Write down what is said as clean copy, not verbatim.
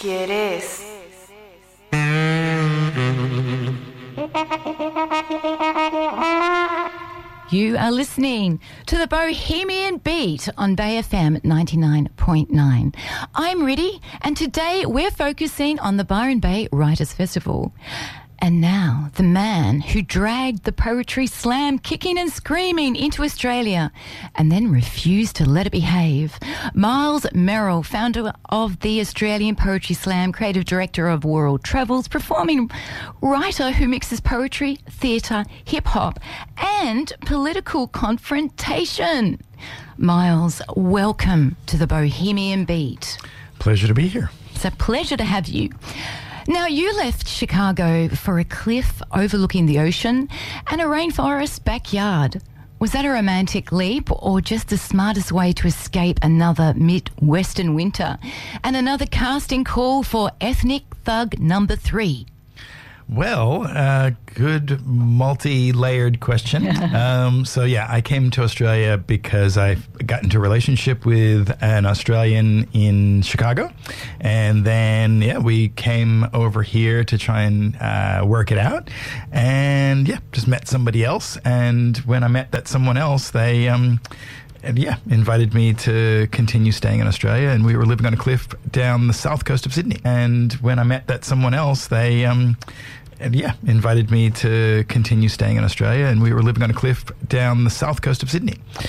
quieres. You are listening to the Bohemian Beat on Bay FM 99.9. I'm Riddy, and today we're focusing on the Byron Bay Writers' Festival. And now, the man who dragged the Poetry Slam kicking and screaming into Australia and then refused to let it behave. Miles Merrill, founder of the Australian Poetry Slam, creative director of World Travels, performing writer who mixes poetry, theatre, hip-hop and political confrontation. Miles, welcome to the Bohemian Beat. Pleasure to be here. It's a pleasure to have you. Now, you left Chicago for a cliff overlooking the ocean and a rainforest backyard. Was that a romantic leap or just the smartest way to escape another Midwestern winter and another casting call for Ethnic Thug number 3? Well, good multi-layered question. I came to Australia because I got into a relationship with an Australian in Chicago. And then, we came over here to try and work it out. And, just met somebody else. And when I met that someone else, they... invited me to continue staying in Australia, and we were living on a cliff down the south coast of Sydney. And when I met that someone else, they invited me to continue staying in Australia, and we were living on a cliff down the south coast of Sydney.